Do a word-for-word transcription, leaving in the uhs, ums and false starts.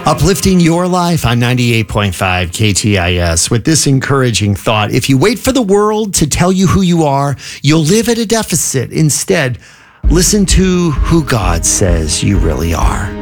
Uplifting your life on ninety-eight point five K T I S with this encouraging thought. If you wait for the world to tell you who you are, you'll live at a deficit. Instead, listen to who God says you really are.